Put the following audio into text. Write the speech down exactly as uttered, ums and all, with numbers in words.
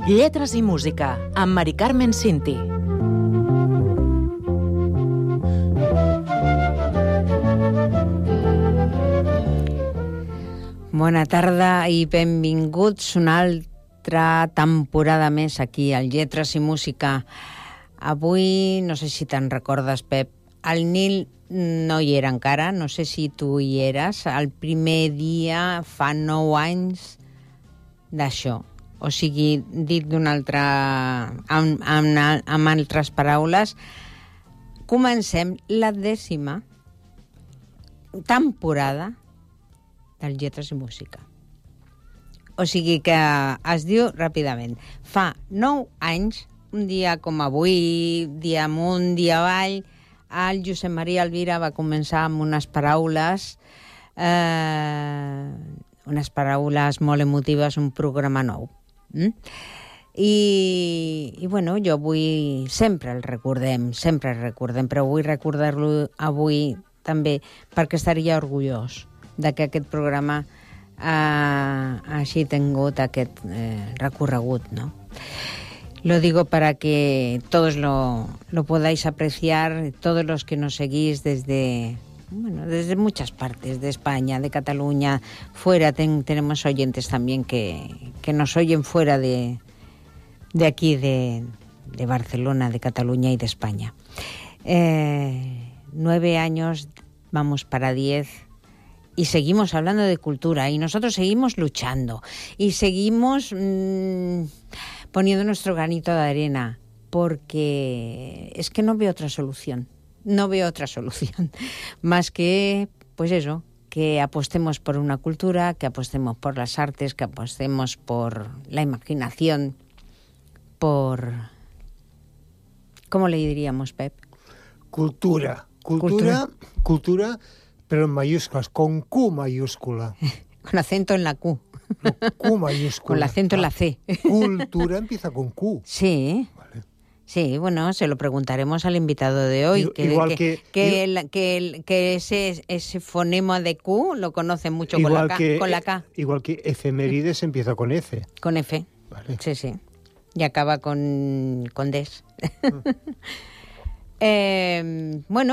Lletres i música, amb Mari Carmen Cinti. Bona tarda i benvinguts una altra temporada més aquí al Lletres i Música. Avui, no sé si te'n recordes, Pep, el Nil no hi era encara, no sé si tu hi eres, el primer dia fa nou anys d'això. O sigui, dit d'una altra... Amb, amb, amb altres paraules, comencem la dècima temporada del Lletres i Música. O sigui que es diu ràpidament. Fa nou anys, un dia com avui, dia amunt, dia avall, el Josep Maria Elvira va començar amb unes paraules, eh, unes paraules molt emotives, un programa nou. Mm? I, i bueno, jo avui sempre el recordem, sempre el recordem, però vull recordar-lo avui també perquè estaria orgullós de que aquest programa eh, hagi tingut aquest eh, recorregut, ¿no? Lo digo para que todos lo, lo podáis apreciar, todos los que nos seguís desde, bueno, desde muchas partes de España, de Cataluña, fuera. Ten, tenemos oyentes también que, que nos oyen fuera de, de aquí, de, de Barcelona, de Cataluña y de España. Eh, nueve años, vamos para diez. Y seguimos hablando de cultura y nosotros seguimos luchando y seguimos mmm, poniendo nuestro granito de arena porque es que no veo otra solución, no veo otra solución más que, pues eso, que apostemos por una cultura, que apostemos por las artes, que apostemos por la imaginación, por... ¿Cómo le diríamos, Pep? Cultura, cultura, cultura... cultura pero en mayúsculas, con Q mayúscula. Con acento en la Q. No, Q mayúscula. Con el acento ah, en la C. Cultura empieza con Q. Sí. Vale. Sí, bueno, se lo preguntaremos al invitado de hoy. I, que, igual que, que... Que, el, que, el, que ese, ese fonema de Q lo conoce mucho igual con la, K, que, con la K. Igual que efemérides empieza con F. Con F. Vale. Sí, sí. Y acaba con, con des. Mm. eh, bueno.